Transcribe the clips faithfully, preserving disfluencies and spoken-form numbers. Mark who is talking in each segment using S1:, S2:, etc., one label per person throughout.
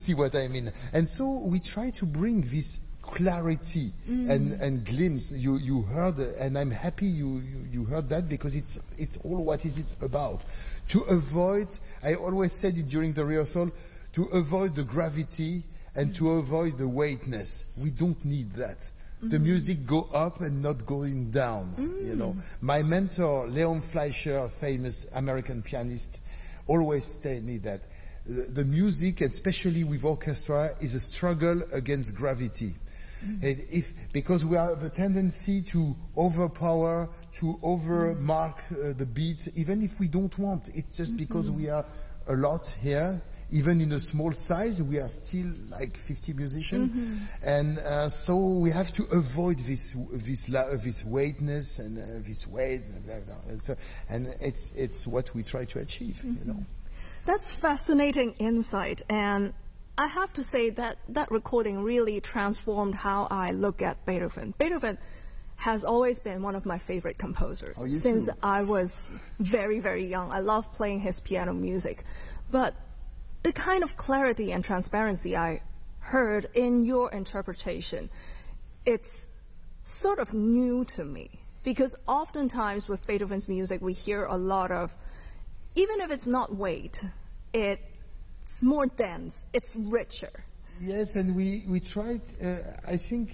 S1: see what I mean. And so we try to bring this clarity mm. and, and glimpse. You, you heard, and I'm happy you, you, you heard that, because it's, it's all what is it about. To avoid, I always said it during the rehearsal, to avoid the gravity and to avoid the weightness. We don't need that. Mm-hmm. The music go up and not going down, mm. you know. My mentor, Leon Fleischer, famous American pianist, always told me that the, the music, especially with orchestra, is a struggle against gravity. Mm-hmm. And if, because we have a tendency to overpower, to overmark uh, the beats, even if we don't want. It's just mm-hmm. because we are a lot here. Even in a small size, we are still like fifty musicians, mm-hmm. and uh, so we have to avoid this this uh, this weightness and uh, this weight, and, blah, blah. And, so, and it's it's what we try to achieve. Mm-hmm. You know,
S2: that's fascinating insight, and I have to say that that recording really transformed how I look at Beethoven. Beethoven has always been one of my favorite composers
S1: oh,
S2: since
S1: too.
S2: I was very very young. I love playing his piano music, but the kind of clarity and transparency I heard in your interpretation, it's sort of new to me. Because oftentimes with Beethoven's music, we hear a lot of, even if it's not weight, it's more dense, it's richer.
S1: Yes, and we, we tried, uh, I think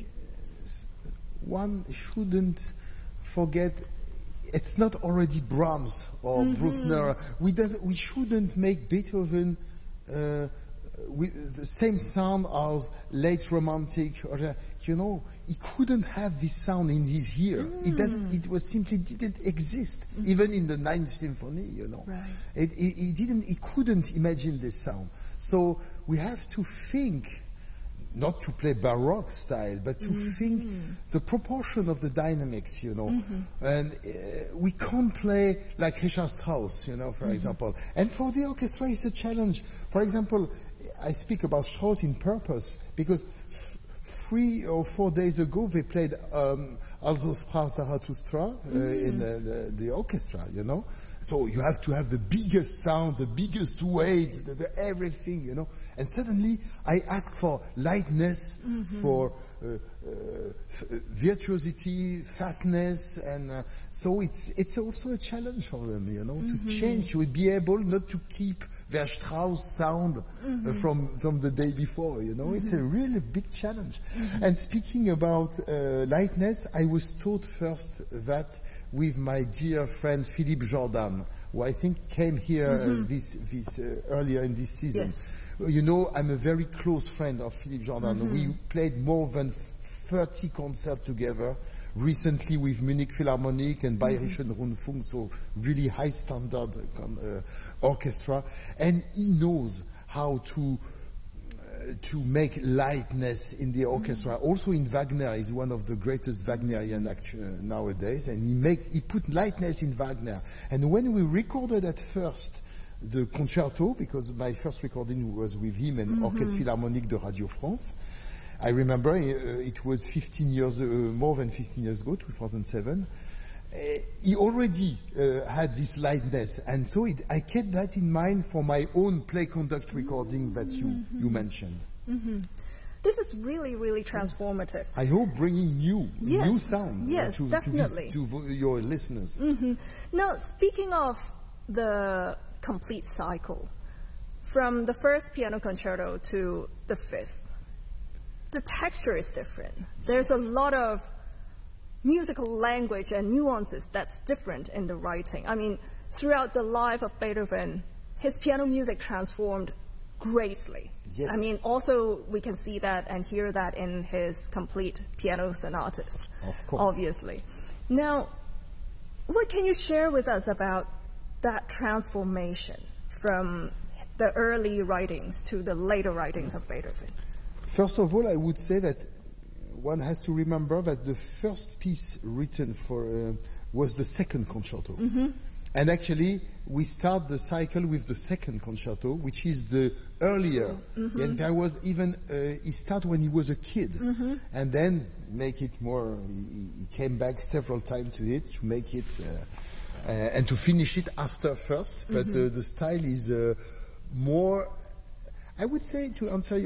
S1: one shouldn't forget, it's not already Brahms or mm-hmm. Bruckner. We, does, we shouldn't make Beethoven Uh, with the same sound as late romantic, or uh, you know, he couldn't have this sound in his ear. Mm. It doesn't. It was simply didn't exist, mm. even in the Ninth Symphony. You know,
S2: right.
S1: it, it, he didn't. He couldn't imagine this sound. So we have to think, not to play Baroque style, but to mm-hmm. think the proportion of the dynamics, you know. Mm-hmm. And uh, we can't play like Richard Strauss, you know, for mm-hmm. example. And for the orchestra, it's a challenge. For example, I speak about Strauss in purpose, because f- three or four days ago, they played um, Also sprach Zarathustra uh, mm-hmm. in the, the, the orchestra, you know. So you have to have the biggest sound, the biggest weight, the, the everything, you know. And suddenly I ask for lightness, mm-hmm. for uh, uh, f- virtuosity, fastness, and uh, so it's it's also a challenge for them, you know, mm-hmm. to change, to be able not to keep their Strauss sound mm-hmm. uh, from from the day before, you know. Mm-hmm. It's a really big challenge. Mm-hmm. And speaking about uh, lightness, I was taught first that with my dear friend Philippe Jordan, who I think came here mm-hmm. uh, this, this uh, earlier in this season.
S2: Yes.
S1: You know, I'm a very close friend of Philippe Jordan. Mm-hmm. We played more than thirty concerts together, recently with Munich Philharmonic and Bayerischen mm-hmm. Rundfunk, so really high standard uh, orchestra. And he knows how to to make lightness in the orchestra. Mm-hmm. Also in Wagner, he's one of the greatest Wagnerian actors nowadays, and he make he put lightness in Wagner. And when we recorded at first the concerto, because my first recording was with him and mm-hmm. Orchestre Philharmonique de Radio France, I remember uh, it was fifteen years, uh, more than fifteen years ago, two thousand seven. Uh, he already uh, had this lightness, and so it, I kept that in mind for my own play conduct recording that you, mm-hmm. you mentioned.
S2: Mm-hmm. This is really, really transformative.
S1: I hope bringing new,
S2: yes.
S1: new sound
S2: yes,
S1: uh, to,
S2: definitely.
S1: to, this, to your listeners.
S2: Mm-hmm. Now, speaking of the complete cycle, from the first piano concerto to the fifth, the texture is different. There's
S1: yes.
S2: a lot of musical language and nuances that's different in the writing. I mean, throughout the life of Beethoven, his piano music transformed greatly.
S1: Yes.
S2: I mean, also we can see that and hear that in his complete piano sonatas.
S1: Of course.
S2: Obviously. Now, what can you share with us about that transformation from the early writings to the later writings of Beethoven?
S1: First of all, I would say that one has to remember that the first piece written for uh, was the second concerto. Mm-hmm. And actually, we start the cycle with the second concerto, which is the earlier. Mm-hmm. And there was even, uh, he started when he was a kid. Mm-hmm. And then make it more, he, he came back several times to it, to make it, uh, uh, and to finish it after first. Mm-hmm. But uh, the style is uh, more, I would say, to answer